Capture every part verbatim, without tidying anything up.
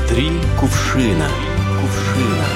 Три кувшина. Кувшина.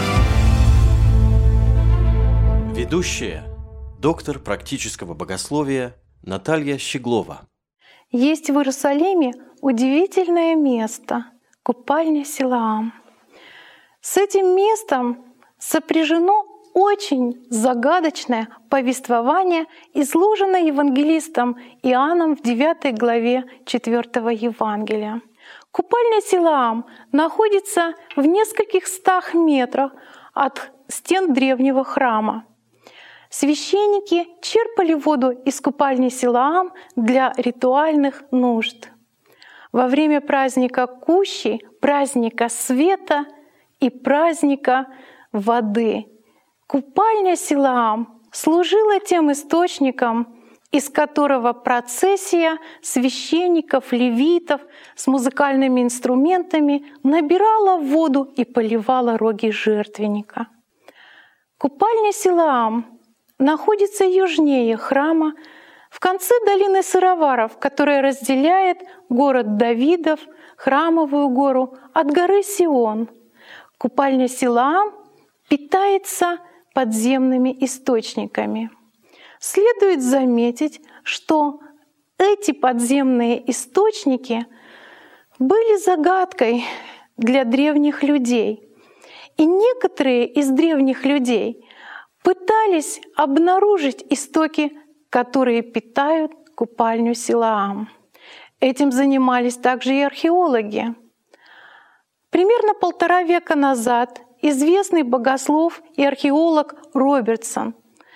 Ведущая, доктор практического богословия Наталья Щеглова. Есть в Иерусалиме удивительное место — купальня Силаам. С этим местом сопряжено очень загадочное повествование, изложенное евангелистом Иоанном в девятой главе четвёртого Евангелия. Купальня Силаам находится в нескольких стах метрах от стен древнего храма. Священники черпали воду из купальни Силаам для ритуальных нужд. Во время праздника Кущи, праздника света и праздника воды купальня Силаам служила тем источником, из которого процессия священников, левитов с музыкальными инструментами набирала воду и поливала роги жертвенника. Купальня Силаам находится южнее храма, в конце долины сыроваров, которая разделяет город Давидов, Храмовую гору, от горы Сион. Купальня Силаам питается подземными источниками. Следует заметить, что эти подземные источники были загадкой для древних людей. И некоторые из древних людей пытались обнаружить истоки, которые питают купальню Силаам. Этим занимались также и археологи. Примерно полтора века назад известный богослов и археолог Робертсон,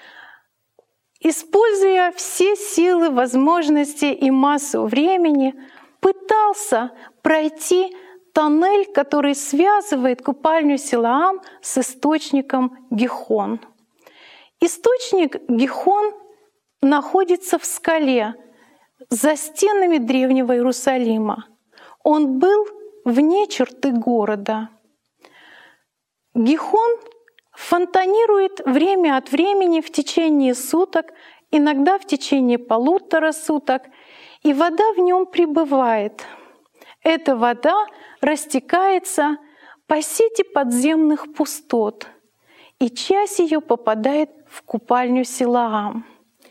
используя все силы, возможности и массу времени, пытался пройти тоннель, который связывает купальню Силаам с источником Гихон. Источник Гихон находится в скале за стенами древнего Иерусалима. Он был вне черты города. Гихон фонтанирует время от времени в течение суток, иногда в течение полутора суток, и вода в нем пребывает. Эта вода растекается по сети подземных пустот, и часть ее попадает в купальню Силаам.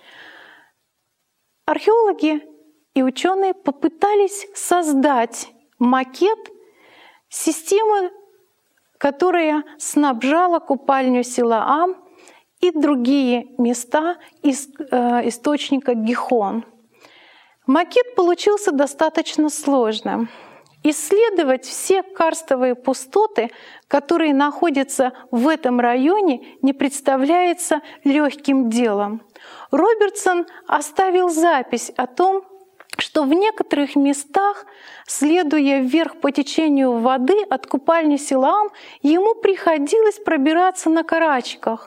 Археологи и ученые попытались создать макет системы, которая снабжала купальню Силаам и другие места из э, источника Гихон. Макет получился достаточно сложным. Исследовать все карстовые пустоты, которые находятся в этом районе, не представляется легким делом. Робертсон оставил запись о том, что в некоторых местах, следуя вверх по течению воды от купальни Силаам, ему приходилось пробираться на карачках.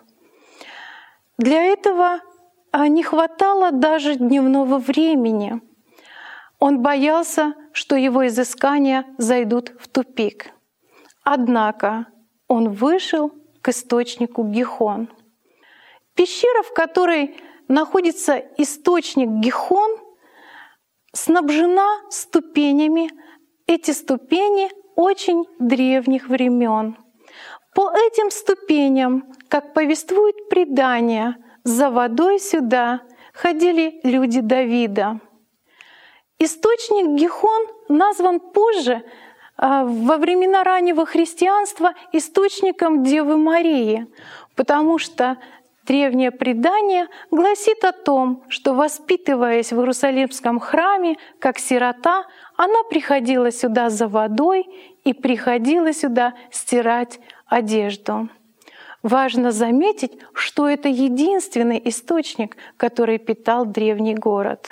Для этого не хватало даже дневного времени. Он боялся, что его изыскания зайдут в тупик. Однако он вышел к источнику Гихон. Пещера, в которой находится источник Гихон, снабжена ступенями. Эти ступени очень древних времен. По этим ступеням, как повествует предание, за водой сюда ходили люди Давида. Источник Гихон назван позже, во времена раннего христианства, источником Девы Марии, потому что древнее предание гласит о том, что, воспитываясь в Иерусалимском храме как сирота, она приходила сюда за водой и приходила сюда стирать одежду. Важно заметить, что это единственный источник, который питал древний город.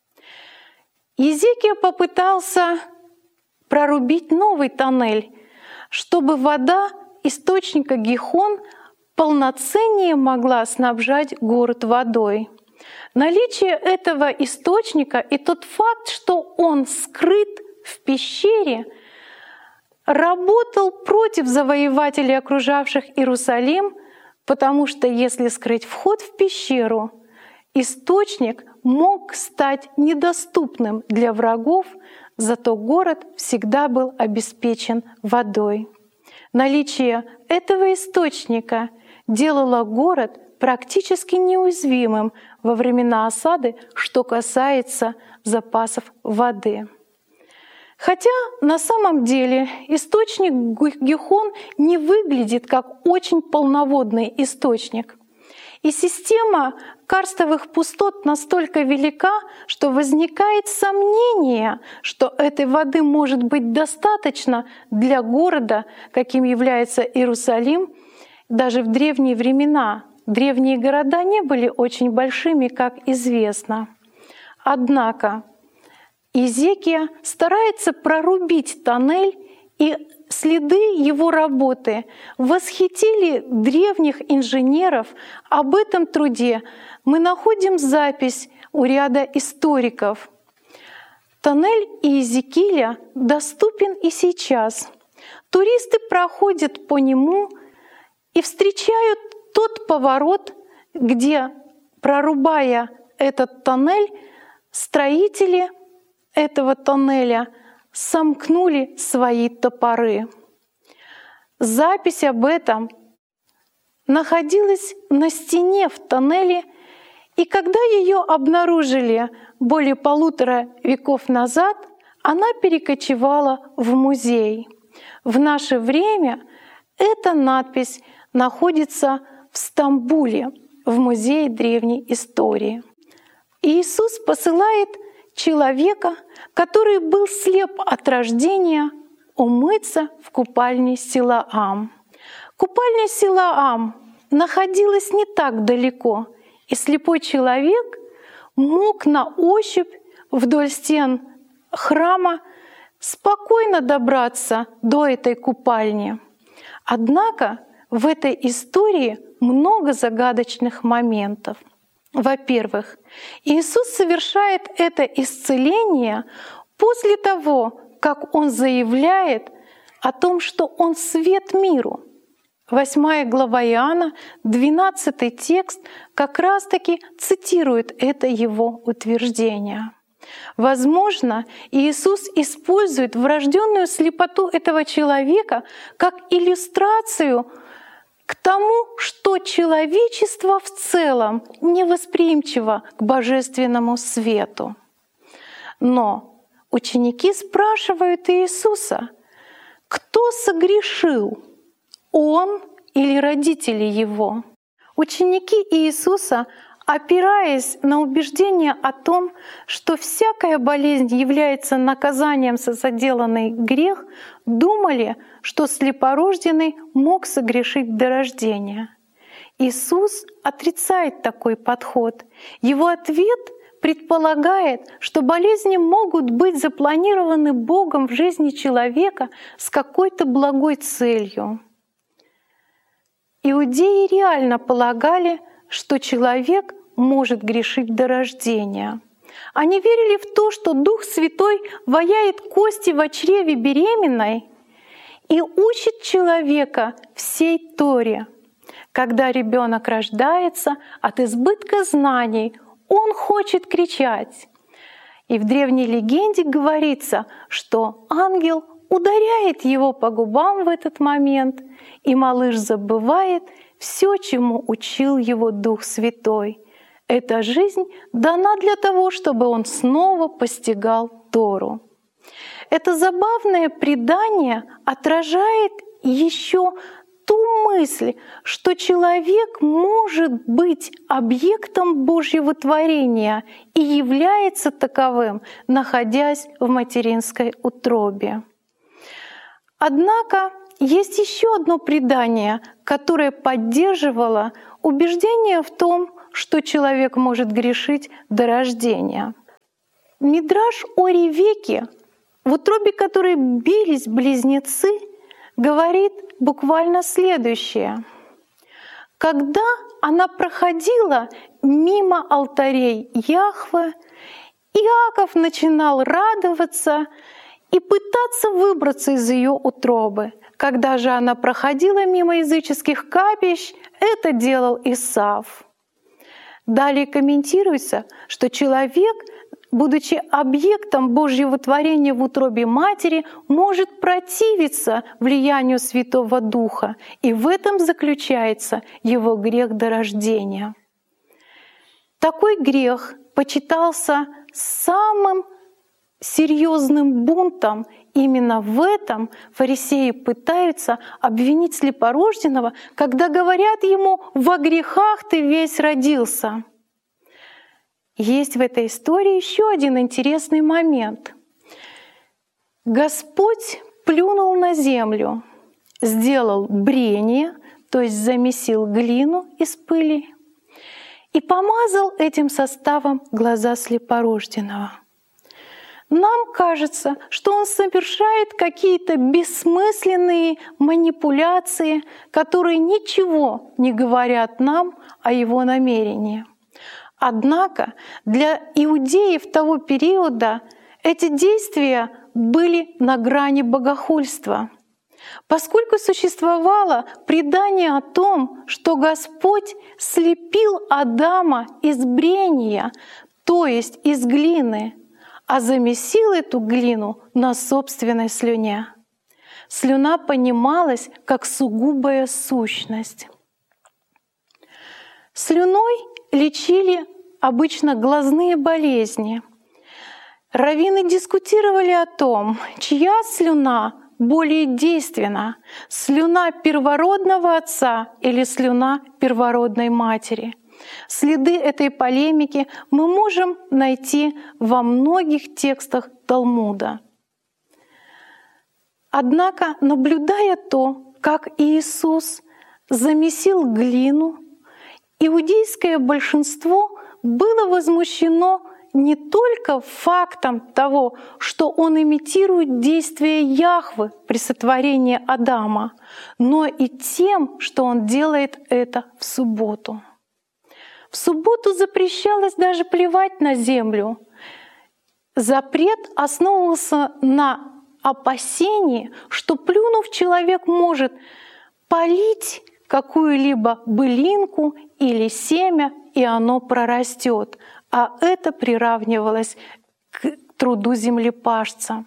Езекия попытался прорубить новый тоннель, чтобы вода источника Гихон полноценнее могла снабжать город водой. Наличие этого источника и тот факт, что он скрыт в пещере, работал против завоевателей, окружавших Иерусалим, потому что если скрыть вход в пещеру, источник мог стать недоступным для врагов, зато город всегда был обеспечен водой. Наличие этого источника делало город практически неуязвимым во времена осады, что касается запасов воды. Хотя на самом деле источник Гихон не выглядит как очень полноводный источник. И система карстовых пустот настолько велика, что возникает сомнение, что этой воды может быть достаточно для города, каким является Иерусалим, даже в древние времена. Древние города не были очень большими, как известно. Однако Иезекия старается прорубить тоннель, и следы его работы восхитили древних инженеров. Об этом труде мы находим запись у ряда историков. Тоннель Иезекииля доступен и сейчас. Туристы проходят по нему и встречают тот поворот, где, прорубая этот тоннель, строители этого тоннеля сомкнули свои топоры. Запись об этом находилась на стене в тоннеле, и когда ее обнаружили более полутора веков назад, она перекочевала в музей. В наше время эта надпись находится в Стамбуле, в Музее древней истории. Иисус посылает человека, который был слеп от рождения, умыться в купальне Силаам. Купальня Силаам находилась не так далеко, и слепой человек мог на ощупь вдоль стен храма спокойно добраться до этой купальни. Однако в этой истории много загадочных моментов. Во-первых, Иисус совершает это исцеление после того, как Он заявляет о том, что Он свет миру. Восьмая глава Иоанна, двенадцатый текст, как раз-таки цитирует это Его утверждение. Возможно, Иисус использует врожденную слепоту этого человека как иллюстрацию к тому, что человечество в целом невосприимчиво к божественному свету. Но ученики спрашивают Иисуса, кто согрешил, он или родители его? Ученики Иисуса, опираясь на убеждение о том, что всякая болезнь является наказанием за заделанный грех, думали, что слепорожденный мог согрешить до рождения. Иисус отрицает такой подход. Его ответ предполагает, что болезни могут быть запланированы Богом в жизни человека с какой-то благой целью. Иудеи реально полагали, что человек может грешить до рождения. Они верили в то, что Дух Святой ваяет кости в чреве беременной и учит человека всей Торе. Когда ребенок рождается, от избытка знаний он хочет кричать. И в древней легенде говорится, что ангел ударяет его по губам в этот момент, и малыш забывает все, чему учил его Дух Святой. Эта жизнь дана для того, чтобы он снова постигал Тору. Это забавное предание отражает еще ту мысль, что человек может быть объектом Божьего творения и является таковым, находясь в материнской утробе. Однако есть еще одно предание, которое поддерживало убеждение в том, что человек может грешить до рождения. Мидраш о Ревеке, в утробе которой бились близнецы, говорит буквально следующее. Когда она проходила мимо алтарей Яхве, Иаков начинал радоваться и пытаться выбраться из ее утробы. Когда же она проходила мимо языческих капищ, это делал Исав. Далее комментируется, что человек будучи объектом Божьего творения в утробе матери, может противиться влиянию Святого Духа, и в этом заключается его грех до рождения. Такой грех почитался самым серьезным бунтом. Именно в этом фарисеи пытаются обвинить слепорожденного, когда говорят ему: «Во грехах ты весь родился». Есть в этой истории еще один интересный момент. Господь плюнул на землю, сделал брение, то есть замесил глину из пыли, и помазал этим составом глаза слепорожденного. Нам кажется, что он совершает какие-то бессмысленные манипуляции, которые ничего не говорят нам о его намерении. Однако для иудеев того периода эти действия были на грани богохульства, поскольку существовало предание о том, что Господь слепил Адама из брения, то есть из глины, а замесил эту глину на собственной слюне. Слюна понималась как сугубая сущность. Слюной лечили обычно глазные болезни. Раввины дискутировали о том, чья слюна более действенна — слюна первородного отца или слюна первородной матери. Следы этой полемики мы можем найти во многих текстах Талмуда. Однако, наблюдая то, как Иисус замесил глину, иудейское большинство было возмущено не только фактом того, что он имитирует действия Яхвы при сотворении Адама, но и тем, что он делает это в субботу. В субботу запрещалось даже плевать на землю. Запрет основывался на опасении, что, плюнув, человек может полить какую-либо былинку или семя, и оно прорастет, а это приравнивалось к труду землепашца.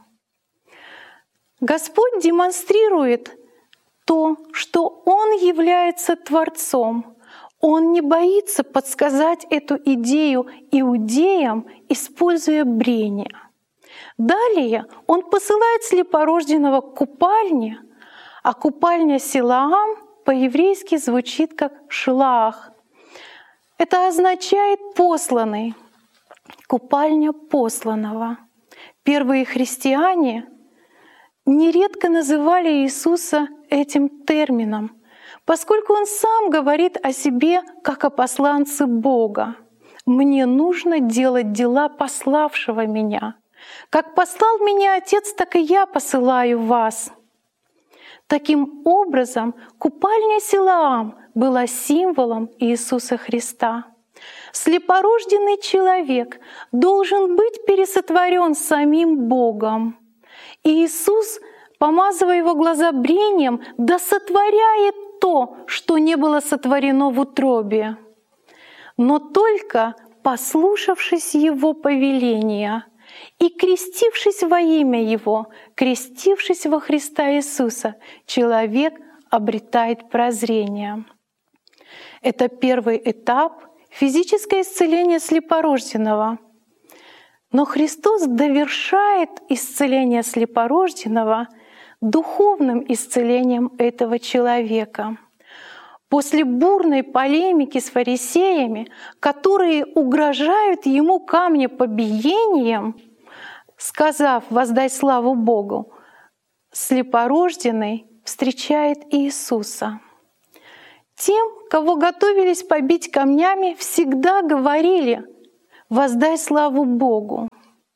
Господь демонстрирует то, что Он является Творцом. Он не боится подсказать эту идею иудеям, используя брение. Далее Он посылает слепорожденного к купальне, а купальня Силаам по-еврейски звучит как «шлаах». Это означает «посланный», купальня посланного. Первые христиане нередко называли Иисуса этим термином, поскольку Он сам говорит о себе как о посланце Бога. «Мне нужно делать дела пославшего меня. Как послал меня Отец, так и я посылаю вас». Таким образом, купальня Силаам была символом Иисуса Христа. Слепорожденный человек должен быть пересотворен самим Богом. И Иисус, помазывая его глаза брением, досотворяет то, что не было сотворено в утробе. Но только послушавшись Его повеления и крестившись во имя Его, крестившись во Христа Иисуса, человек обретает прозрение. Это первый этап — физическое исцеление слепорожденного. Но Христос довершает исцеление слепорожденного духовным исцелением этого человека. После бурной полемики с фарисеями, которые угрожают ему камнепобиением, сказав «воздай славу Богу», слепорожденный встречает Иисуса. Тем, кого готовились побить камнями, всегда говорили «воздай славу Богу».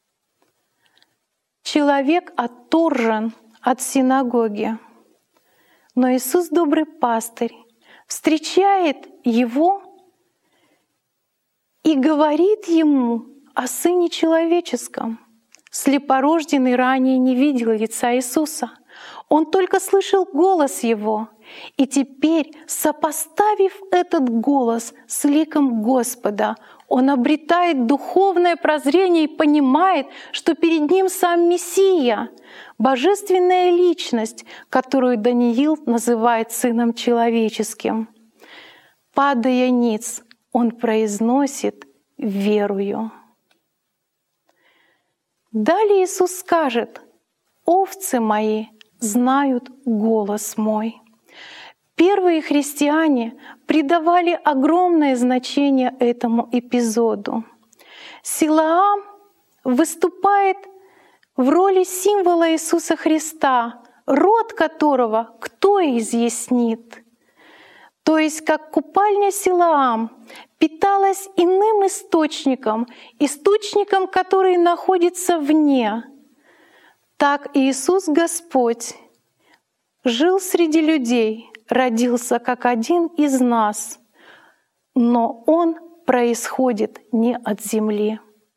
Человек отторжен от синагоги, но Иисус, добрый пастырь, встречает его и говорит ему о Сыне Человеческом. Слепорожденный ранее не видел лица Иисуса. Он только слышал голос Его. И теперь, сопоставив этот голос с ликом Господа, Он обретает духовное прозрение и понимает, что перед ним сам Мессия, божественная личность, которую Даниил называет Сыном Человеческим. Падая ниц, он произносит «верую». Далее Иисус скажет: «Овцы мои знают голос мой». Первые христиане придавали огромное значение этому эпизоду. Силаам выступает в роли символа Иисуса Христа, род которого кто изъяснит. То есть как купальня Силаам питалась иным источником, источником, который находится вне, так Иисус Господь жил среди людей, родился как один из нас, но Он происходит не от земли.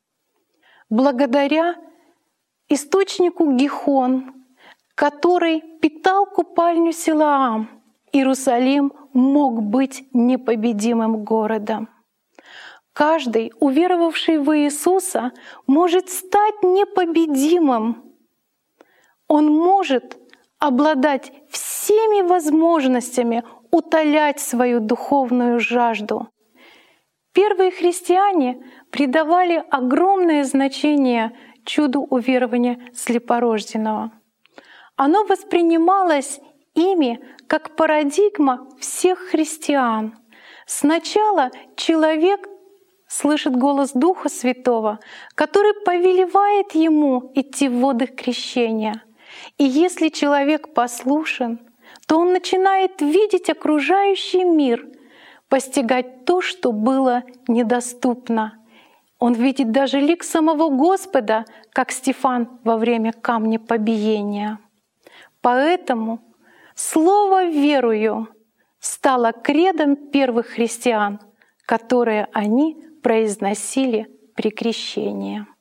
Благодаря источнику Гихон, который питал купальню Силаам, Иерусалим мог быть непобедимым городом. Каждый, уверовавший в Иисуса, может стать непобедимым. Он может обладать всеми возможностями утолять свою духовную жажду. Первые христиане придавали огромное значение чуду уверования слепорожденного. Оно воспринималось ими как парадигма всех христиан. Сначала человек слышит голос Духа Святого, который повелевает ему идти в воды крещения. И если человек послушен, то он начинает видеть окружающий мир, постигать то, что было недоступно. Он видит даже лик самого Господа, как Стефан во время камнепобиения. Поэтому слово «верую» стало кредом первых христиан, которое они произносили при крещении.